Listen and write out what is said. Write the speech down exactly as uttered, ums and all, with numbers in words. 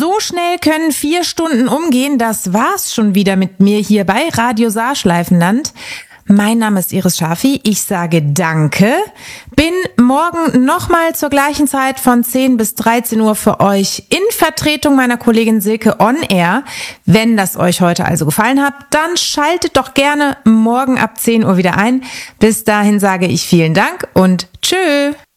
So schnell können vier Stunden umgehen. Das war's schon wieder mit mir hier bei Radio Saarschleifenland. Mein Name ist Iris Schafi. Ich sage Danke. Bin morgen nochmal zur gleichen Zeit von zehn bis dreizehn Uhr für euch in Vertretung meiner Kollegin Silke on Air. Wenn das euch heute also gefallen hat, dann schaltet doch gerne morgen ab zehn Uhr wieder ein. Bis dahin sage ich vielen Dank und tschö.